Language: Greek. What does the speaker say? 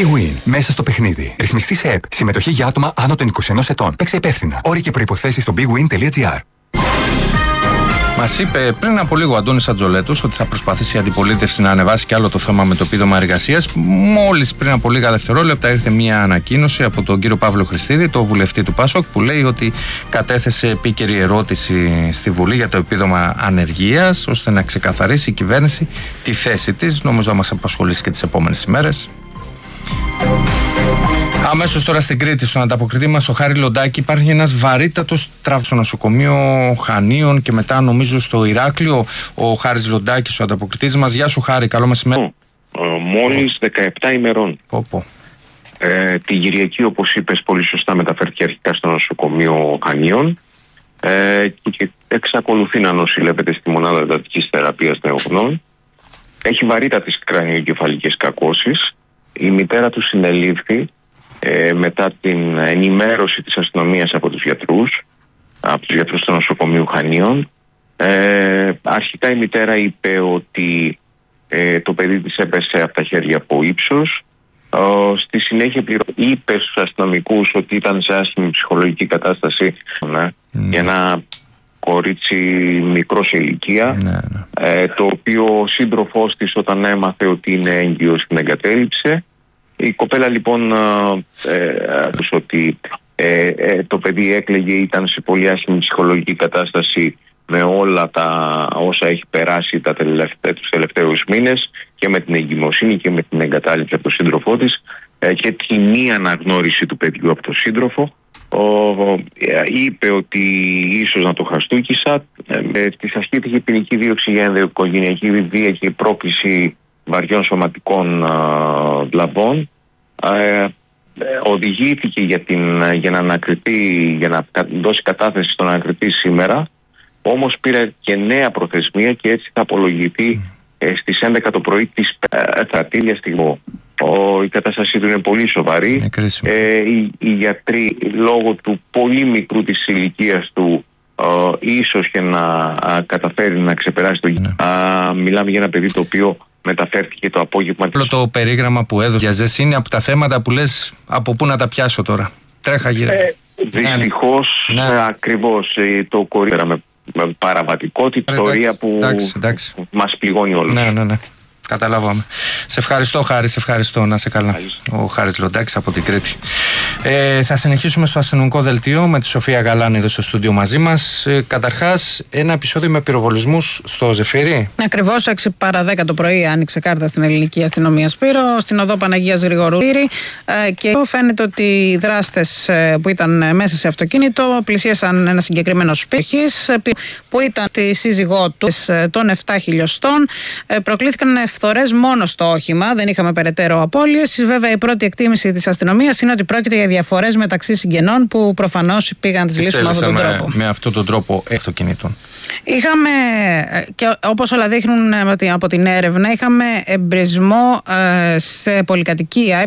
Big Win. Μέσα στο παιχνίδι. Ρυθμιστή σε ΕΠ. Συμμετοχή για άτομα άνω των 21 ετών. Παίξε υπεύθυνα. Όροι και προϋποθέσεις στο bigwin.gr. Μας είπε πριν από λίγο ο Αντώνης Ατζολέτος ότι θα προσπαθήσει η αντιπολίτευση να ανεβάσει κι άλλο το θέμα με το επίδομα εργασίας. Μόλις πριν από λίγα δευτερόλεπτα ήρθε μια ανακοίνωση από τον κύριο Παύλο Χριστίδη, το βουλευτή του ΠΑΣΟΚ, που λέει ότι κατέθεσε επίκαιρη ερώτηση στη Βουλή για το επίδομα ανεργίας, ώστε να ξεκαθαρίσει η κυβέρνηση τη θέση της. Νομίζω θα μας απασχολήσει και τις επόμενες ημέρες. Αμέσως τώρα στην Κρήτη, στον ανταποκριτή μας, στο Χάρη Λοντάκη, υπάρχει ένας βαρύτατος τραύμα στο νοσοκομείο Χανίων και μετά νομίζω στο Ηράκλειο. Ο Χάρης Λοντάκης, ο ανταποκριτής μας. Γεια σου Χάρη, καλό μεσημέρι. Μόλις 17 ημερών. Την Κυριακή, όπως είπες πολύ σωστά, μεταφέρθηκε αρχικά στο νοσοκομείο Χανίων και εξακολουθεί να νοσηλεύεται στη μονάδα εντατικής θεραπείας νεογνών. Έχει βαρύτατες κρανιοεγκεφαλικές κακώσεις. Η μητέρα του συνελήφθη μετά την ενημέρωση της αστυνομίας από τους γιατρούς του νοσοκομείου Χανίων. Αρχικά η μητέρα είπε ότι το παιδί της έπεσε από τα χέρια από ύψος. Στη συνέχεια είπε στους αστυνομικούς ότι ήταν σε άσχημη ψυχολογική κατάσταση για ένα κορίτσι μικρό σε ηλικία, το οποίο ο σύντροφός της, όταν έμαθε ότι είναι έγκυος, την εγκατέλειψε. Η κοπέλα λοιπόν ότι το παιδί έκλαιγε, ήταν σε πολύ άσχημη ψυχολογική κατάσταση με όλα τα όσα έχει περάσει τους τελευταίους μήνες, και με την εγκυμοσύνη και με την εγκατάλειψη από τον σύντροφό της και τη μη αναγνώριση του παιδιού από τον σύντροφο. Είπε ότι ίσως να το χαστούκισα. Της ασκήθηκε ποινική δίωξη για ενδοοικογενειακή βία και πρόκληση βαριών σωματικών βλαβών. Οδηγήθηκε για να ανακριθεί, για να δώσει κατάθεση στον ανακριτή σήμερα, όμως πήρε και νέα προθεσμία και έτσι θα απολογηθεί στις 11 το πρωί της Τρατήλιας στιγμή. Η κατάστασή του είναι πολύ σοβαρή. Οι γιατροί, λόγω του πολύ μικρού της ηλικίας του, ίσως και να καταφέρει να ξεπεράσει το μιλάμε για ένα παιδί το οποίο μεταφέρθηκε το απόγευμα. Το περίγραμμα που έδωσε είναι από τα θέματα που λες από πού να τα πιάσω τώρα. Τρέχα γύρω. Δυστυχώς, ακριβώς το κορίτσι με παραβατικότητα, ιστορία που μας πληγώνει όλους. Ναι. Καταλάβαμε. Σε ευχαριστώ Χάρη, σε ευχαριστώ. Να σε καλά. Ο Χάρης Λοντάκης από την Κρήτη. Θα συνεχίσουμε στο αστυνομικό δελτίο με τη Σοφία Γαλάνη εδώ στο στούντιο μαζί μας. Καταρχάς, ένα επεισόδιο με πυροβολισμούς στο Ζεφύρι. Ακριβώς, 6 παρά 10 το πρωί άνοιξε κάρτα στην ελληνική αστυνομία Σπύρο, στην οδό Παναγίας Γρηγορού. Και φαίνεται ότι οι δράστες που ήταν μέσα σε αυτοκίνητο πλησίασαν ένα συγκεκριμένο σπίτι που ήταν στη σύζυγό του των 7 χιλιοστών. Προκλήθηκαν φθορές μόνο στο όχημα, δεν είχαμε περαιτέρω απώλειες. Βέβαια, η πρώτη εκτίμηση της αστυνομίας είναι ότι πρόκειται για διαφορές μεταξύ συγγενών που προφανώς πήγαν να τις λύσουν με αυτόν τον τρόπο. Με αυτόν τον τρόπο αυτοκινήτων. Είχαμε, και όπως όλα δείχνουν από την έρευνα, είχαμε εμπρισμό σε πολυκατοικία.